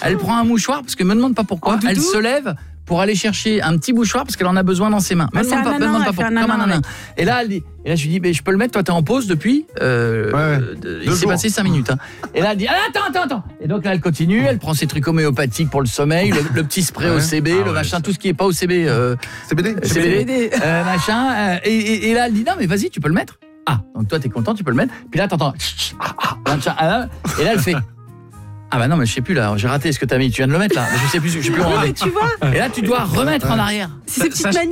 Elle prend un mouchoir parce qu'elle me demande pas pourquoi. Elle se lève pour aller chercher un petit mouchoir parce qu'elle en a besoin dans ses mains. Me demande pas pourquoi, comme un nanan. Et là, elle dit, et là je lui dis, mais je peux le mettre, toi t'es en pause depuis il s'est passé 5 minutes. Hein. Et là elle dit, attends. Et donc là elle continue, elle prend ses trucs homéopathiques pour le sommeil, le petit spray OCB, le machin, tout ce qui est pas OCB. CBD. Machin. Et là elle dit, non mais vas-y, tu peux le mettre. Ah, donc toi t'es content, tu peux le mettre. Puis là t'entends. Et là elle fait. Ah bah non mais je sais plus là, j'ai raté ce que t'as mis, tu viens de le mettre là. Je sais plus où on est. Tu vois. Et là tu dois remettre en arrière. C'est ces petites manies.